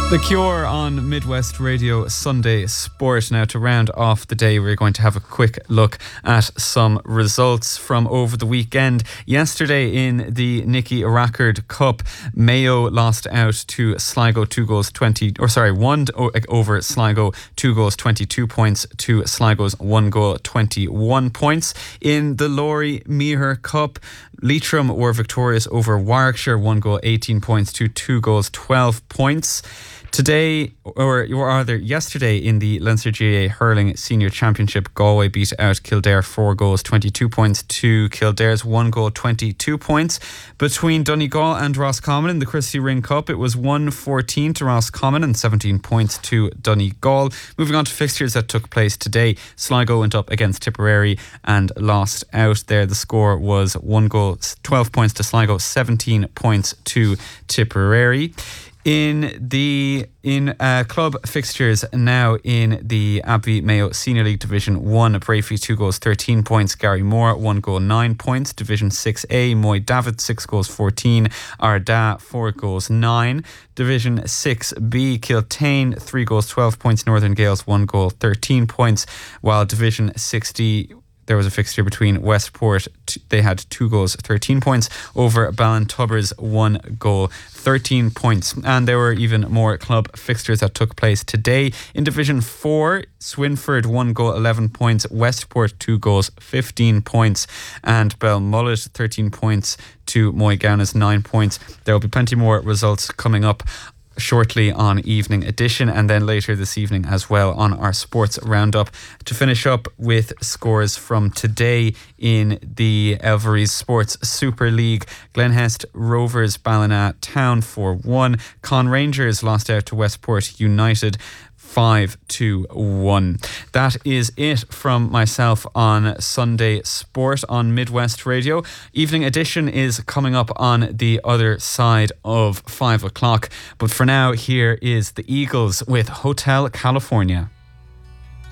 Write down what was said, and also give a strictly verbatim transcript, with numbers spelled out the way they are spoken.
The Cure on Midwest Radio Sunday Sport. Now, to round off the day, we're going to have a quick look at some results from over the weekend. Yesterday in the Nicky Rackard Cup, Mayo lost out to Sligo, two goals twenty, or sorry, one over Sligo, two goals twenty-two points to Sligo's one goal twenty-one points. In the Laurie Meagher Cup, Leitrim were victorious over Warwickshire, one goal eighteen points to two goals twelve points. Today, or rather yesterday, in the Leinster G A A Hurling Senior Championship, Galway beat out Kildare four goals twenty-two points to Kildare's one goal twenty-two points. Between Donegal and Roscommon in the Christy Ring Cup, it was one fourteen to Roscommon and seventeen points to Donegal. Moving on to fixtures that took place today, Sligo went up against Tipperary and lost out there. The score was one goal, twelve points to Sligo, seventeen points to Tipperary. In the in uh, club fixtures now in the Abbey Mayo Senior League Division one, Brafey two goals thirteen points, Gary Moore one goal nine points. Division six A, Moy David six goals fourteen, Arda four goals nine. Division six B, Kiltane three goals twelve points, Northern Gales one goal thirteen points, while Division six D, there was a fixture between Westport, they had two goals thirteen points over Ballintubbers, one goal thirteen points. And there were even more club fixtures that took place today. In Division four, Swinford one goal eleven points, Westport two goals fifteen points, and Belmullet thirteen points to Moygowna's nine points. There will be plenty more results coming up shortly on Evening Edition, and then later this evening as well on our Sports Roundup. To finish up with scores from today in the Elveries Sports Super League, Glenhest Rovers Ballina Town four one, Con Rangers lost out to Westport United five to one. That is it from myself on Sunday Sport on Midwest Radio. Evening Edition is coming up on the other side of five o'clock. But for now, here is the Eagles with Hotel California.